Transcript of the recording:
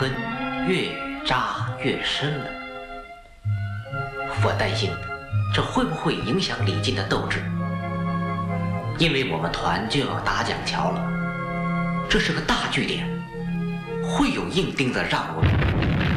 根越扎越深了。我担心这会不会影响李靖的斗志，因为我们团就要打蒋桥了，这是个大据点，会有硬钉子让我们